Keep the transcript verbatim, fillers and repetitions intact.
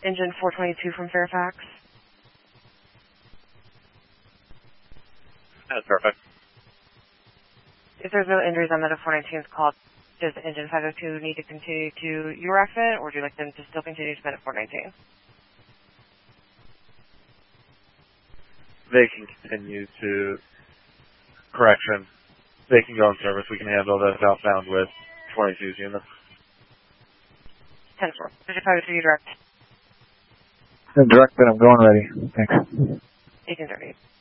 engine four twenty-two from Fairfax. That's perfect. If there's no injuries on that four nineteen's call, does engine five oh two need to continue to U R A C it, or would you like them to still continue to spin at four nineteen? They can continue to, correction, they can go in service. We can handle this outbound with twenty-two's units. ten four. Engine five oh two, you direct. Direct, but I'm going ready. Thanks. eighteen thirty.